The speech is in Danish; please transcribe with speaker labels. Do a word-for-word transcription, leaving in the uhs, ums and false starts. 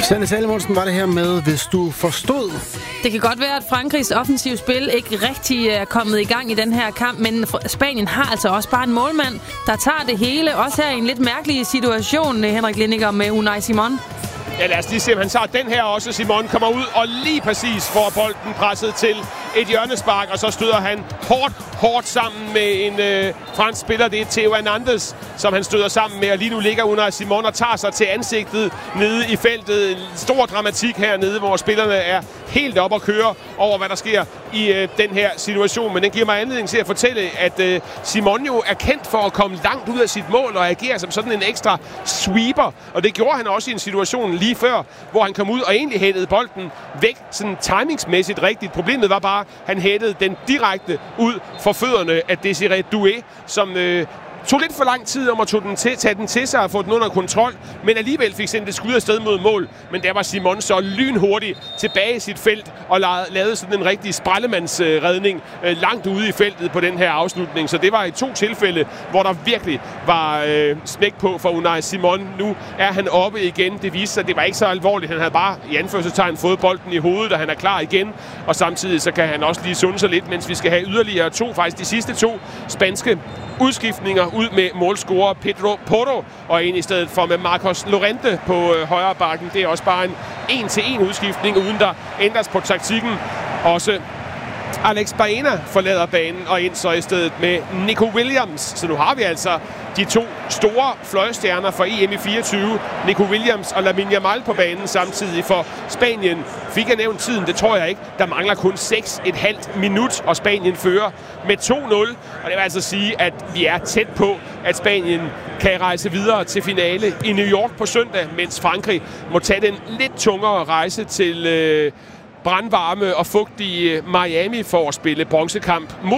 Speaker 1: Sanne Salomonsen var det her med, hvis du forstod.
Speaker 2: Det kan godt være, at Frankrigs offensive spil ikke rigtig er kommet i gang i den her kamp, men Spanien har altså også bare en målmand, der tager det hele. Også her i en lidt mærkelig situation, Henrik Lindiger, med Unai Simon.
Speaker 3: Ja, lad os lige se, om han tager den her også. Simon kommer ud og lige præcis får bolden presset til et hjørnespark, og så støder han hårdt, hårdt sammen med en øh, fransk spiller. Det er Theo Hernandez, som han støder sammen med, og lige nu ligger Unai Simon og tager sig til ansigtet nede i feltet. En stor dramatik hernede, hvor spillerne er helt op og køre over, hvad der sker i øh, den her situation. Men den giver mig anledning til at fortælle, at øh, Simon jo er kendt for at komme langt ud af sit mål og agere som sådan en ekstra sweeper. Og det gjorde han også i en situation lige før, hvor han kom ud og egentlig hættede bolden væk, sådan timingsmæssigt rigtigt. Problemet var bare, at han hættede den direkte ud for fødderne af Désiré Doué, som øh, tog lidt for lang tid om at tage den til, tage den til sig og få den under kontrol, men alligevel fik sendt et skud afsted mod mål. Men der var Simon så lynhurtigt tilbage i sit felt og lavede sådan en rigtig sprællemandsredning øh, langt ude i feltet på den her afslutning. Så det var i to tilfælde, hvor der virkelig var øh, smæk på for Unai Simon. Nu er han oppe igen. Det viste sig, at det var ikke så alvorligt. Han havde bare i anførselstegn fået bolden i hovedet, og han er klar igen. Og samtidig så kan han også lige sunde sig lidt, mens vi skal have yderligere to, faktisk de sidste to spanske udskiftninger ud med målscorer Pedro Porro og en i stedet for med Marcos Llorente på øh, højre bakken. Det er også bare en en-til-en udskiftning, uden der ændres på taktikken. Også Alex Baena forlader banen og ind så i stedet med Nico Williams. Så nu har vi altså de to store fløjstjerner for E M i fireogtyve, Nico Williams og Lamine Yamal på banen samtidig for Spanien. Fik jeg nævnt tiden? Det tror jeg ikke. Der mangler kun seks komma fem minut, og Spanien fører med to nul. Og det vil altså sige, at vi er tæt på, at Spanien kan rejse videre til finale i New York på søndag, mens Frankrig må tage den lidt tungere rejse til øh, brandvarme og fugtige Miami for at spille bronzekamp mod